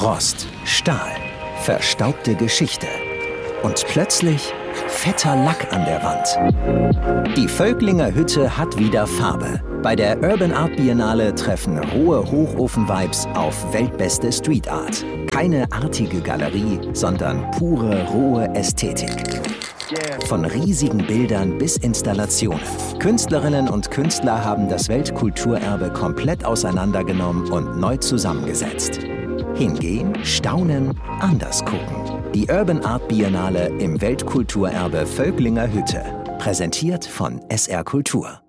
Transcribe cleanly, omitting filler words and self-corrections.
Rost, Stahl, verstaubte Geschichte und plötzlich fetter Lack an der Wand. Die Völklinger Hütte hat wieder Farbe. Bei der Urban Art Biennale treffen rohe Hochofen-Vibes auf weltbeste Street Art. Keine artige Galerie, sondern pure, rohe Ästhetik. Von riesigen Bildern bis Installationen. Künstlerinnen und Künstler haben das Weltkulturerbe komplett auseinandergenommen und neu zusammengesetzt. Hingehen, staunen, anders gucken. Die Urban Art Biennale im Weltkulturerbe Völklinger Hütte. Präsentiert von SR Kultur.